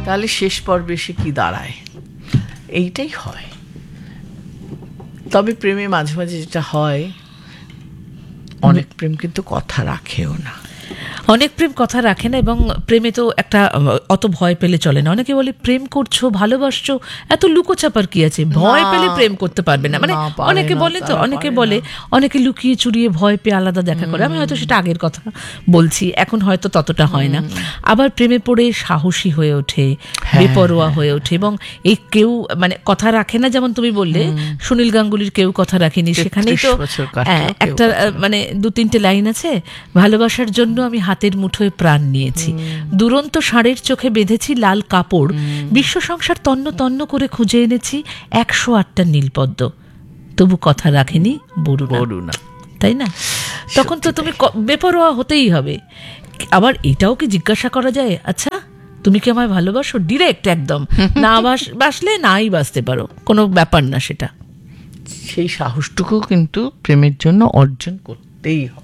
তাহলে শেষ পর্বে সে কি দাঁড়ায়, এইটাই হয়। তবে প্রেমে মাঝে মাঝে যেটা হয়, অনেক প্রেম কিন্তু কথা রাখেও না। অনেক প্রেম কথা রাখে না, এবং প্রেমে তো একটা অত ভয় পেলে চলে না। অনেকে বলে প্রেম করছো, ভালোবাসছো, এত লুকোচাপার কি আছে, ভয় পেলে প্রেম করতে পারবে না। মানে অনেকে বলে তো, অনেকে বলে অনেকে লুকিয়ে চুরিয়ে ভয় পেয়ে আলাদা দেখা করে। আমি হয়তো সেটা আগের কথা বলছি, এখন হয়তো ততটা হয় না। আবার প্রেমে পড়ে সাহসী হয়ে ওঠে, বেপরোয়া হয়ে ওঠে, এবং এই কেউ মানে কথা রাখে না, যেমন তুমি বললে সুনীল গাঙ্গুলির কেউ কথা রাখেনি, সেখানেই তো একটা মানে 2-3টে লাইন আছে, ভালোবাসার জন্য আমি হাতের মুঠোয় প্রাণ নিয়েছি, দুরন্ত ষাঁড়ের চোখে বেঁধেছি লাল কাপড়, বিশ্ব সংসার তন্ন তন্ন করে খুঁজে এনেছি 108টা নীলপদ্ম, তবু কথা রাখেনি বরুণা। তাই না? তখন তো তুমি বেপরোয়া হতেই হবে। আবার এটাও কি জিজ্ঞাসা করা যায়, আচ্ছা তুমি কি আমায় ভালোবাসো, ডিরেক্ট একদম, না বাসলে নাই বাসতে পারো, কোনো ব্যাপার না সেটা। সেই সাহসটুকু কিন্তু প্রেমের জন্য অর্জন করতেই হবে।